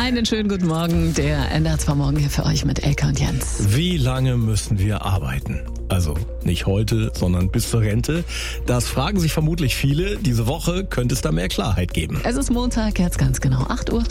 Einen schönen guten Morgen, der NDR2 Morgen hier für euch mit Elke und Jens. Wie lange müssen wir arbeiten? Also nicht heute, sondern bis zur Rente. Das fragen sich vermutlich viele. Diese Woche könnte es da mehr Klarheit geben. Es ist Montag, jetzt ganz genau 8 Uhr.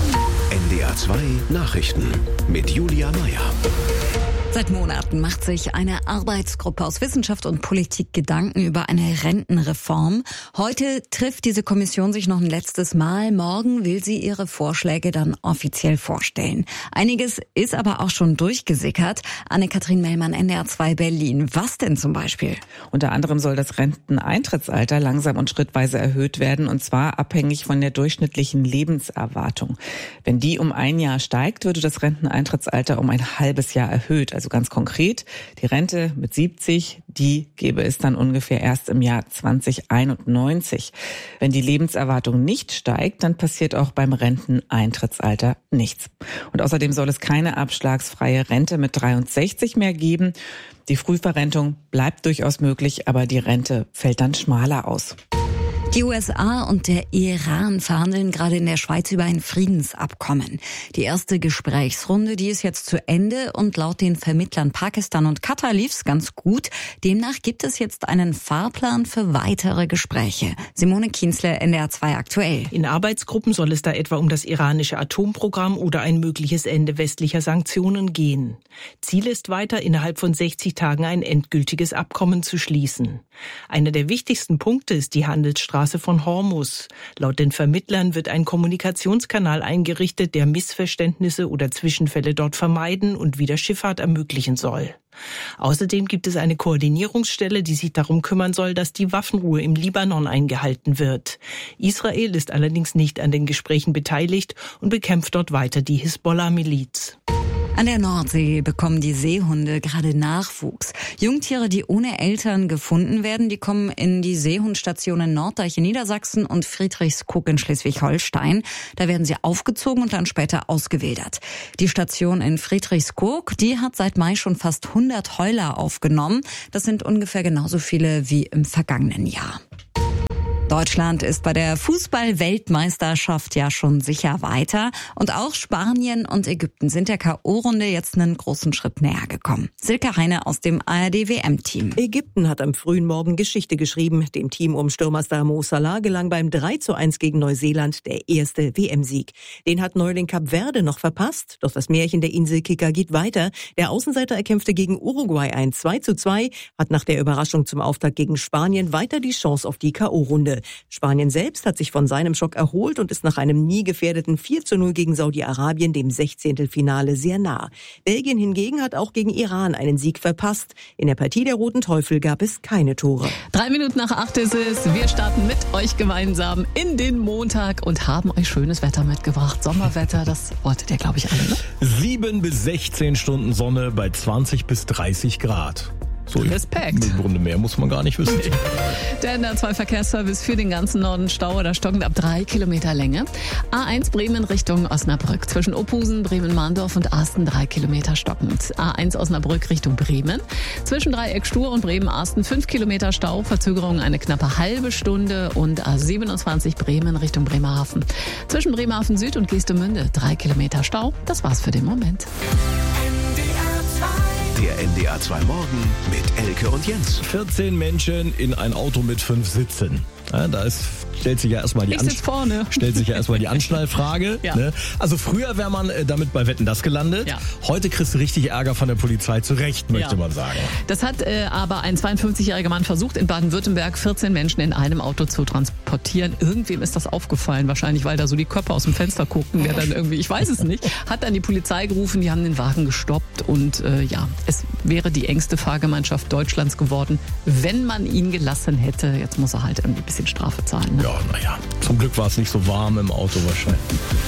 NDR2 Nachrichten mit Julia Meyer. Seit Monaten macht sich eine Arbeitsgruppe aus Wissenschaft und Politik Gedanken über eine Rentenreform. Heute trifft diese Kommission sich noch ein letztes Mal. Morgen will sie ihre Vorschläge dann offiziell vorstellen. Einiges ist aber auch schon durchgesickert. Anne-Kathrin Mellmann, NDR2 Berlin. Was denn zum Beispiel? Unter anderem soll das Renteneintrittsalter langsam und schrittweise erhöht werden, und zwar abhängig von der durchschnittlichen Lebenserwartung. Wenn die um 1 Jahr steigt, würde das Renteneintrittsalter um ein halbes Jahr erhöht. Also ganz konkret, die Rente mit 70, die gäbe es dann ungefähr erst im Jahr 2091. Wenn die Lebenserwartung nicht steigt, dann passiert auch beim Renteneintrittsalter nichts. Und außerdem soll es keine abschlagsfreie Rente mit 63 mehr geben. Die Frühverrentung bleibt durchaus möglich, aber die Rente fällt dann schmaler aus. Die USA und der Iran verhandeln gerade in der Schweiz über ein Friedensabkommen. Die erste Gesprächsrunde, die ist jetzt zu Ende, und laut den Vermittlern Pakistan und Katar lief's ganz gut. Demnach gibt es jetzt einen Fahrplan für weitere Gespräche. Simone Kienzle, NDR2 aktuell. In Arbeitsgruppen soll es da etwa um das iranische Atomprogramm oder ein mögliches Ende westlicher Sanktionen gehen. Ziel ist weiter, innerhalb von 60 Tagen ein endgültiges Abkommen zu schließen. Einer der wichtigsten Punkte ist die Handelsstraße von Hormuz. Laut den Vermittlern wird ein Kommunikationskanal eingerichtet, der Missverständnisse oder Zwischenfälle dort vermeiden und wieder Schifffahrt ermöglichen soll. Außerdem gibt es eine Koordinierungsstelle, die sich darum kümmern soll, dass die Waffenruhe im Libanon eingehalten wird. Israel ist allerdings nicht an den Gesprächen beteiligt und bekämpft dort weiter die Hisbollah-Miliz. An der Nordsee bekommen die Seehunde gerade Nachwuchs. Jungtiere, die ohne Eltern gefunden werden, die kommen in die Seehundstationen Norddeich in Niedersachsen und Friedrichskoog in Schleswig-Holstein. Da werden sie aufgezogen und dann später ausgewildert. Die Station in Friedrichskoog, die hat seit Mai schon fast 100 Heuler aufgenommen. Das sind ungefähr genauso viele wie im vergangenen Jahr. Deutschland ist bei der Fußball-Weltmeisterschaft ja schon sicher weiter. Und auch Spanien und Ägypten sind der K.O.-Runde jetzt einen großen Schritt näher gekommen. Silke Heine aus dem ARD-WM-Team. Ägypten hat am frühen Morgen Geschichte geschrieben. Dem Team um Stürmerstar Mo Salah gelang beim 3:1 gegen Neuseeland der erste WM-Sieg. Den hat Neuling Kap Verde noch verpasst. Doch das Märchen der Inselkicker geht weiter. Der Außenseiter erkämpfte gegen Uruguay ein 2:2, hat nach der Überraschung zum Auftakt gegen Spanien weiter die Chance auf die K.O.-Runde. Spanien selbst hat sich von seinem Schock erholt und ist nach einem nie gefährdeten 4:0 gegen Saudi-Arabien dem 16. Finale sehr nah. Belgien hingegen hat auch gegen Iran einen Sieg verpasst. In der Partie der Roten Teufel gab es keine Tore. 3 Minuten nach 8 ist es. Wir starten mit euch gemeinsam in den Montag und haben euch schönes Wetter mitgebracht. Sommerwetter, das wolltet ihr, glaube ich, alle, ne? 7 bis 16 Stunden Sonne bei 20 bis 30 Grad. So, Respekt. Im Grunde mehr muss man gar nicht wissen. Der NDR2 Verkehrsservice für den ganzen Norden Stau oder stockend ab 3 Kilometer Länge. A1 Bremen Richtung Osnabrück. Zwischen Opusen, Bremen-Mahndorf und Asten 3 Kilometer stockend. A1 Osnabrück Richtung Bremen. Zwischen Dreieck-Stur und Bremen-Asten 5 Kilometer Stau. Verzögerung eine knappe halbe Stunde. Und A27 Bremen Richtung Bremerhaven. Zwischen Bremerhaven Süd und Geestemünde 3 Kilometer Stau. Das war's für den Moment. Der NDR2 Morgen mit Elke und Jens. 14 Menschen in ein Auto mit 5 Sitzen. Ja, stellt sich ja erstmal die Anschnallfrage. Ja. Ne? Also früher wäre man damit bei Wetten, das gelandet. Ja. Heute kriegst du richtig Ärger von der Polizei, zu Recht, möchte man sagen. Das hat aber ein 52-jähriger Mann versucht, in Baden-Württemberg 14 Menschen in einem Auto zu transportieren. Irgendwem ist das aufgefallen, wahrscheinlich, weil da so die Köpfe aus dem Fenster guckten. Der dann irgendwie, ich weiß es nicht, hat dann die Polizei gerufen, die haben den Wagen gestoppt und es wäre die engste Fahrgemeinschaft Deutschlands geworden, wenn man ihn gelassen hätte. Jetzt muss er halt irgendwie ein bisschen Strafe zahlen. Ne? Ja, naja, zum Glück war es nicht so warm im Auto wahrscheinlich.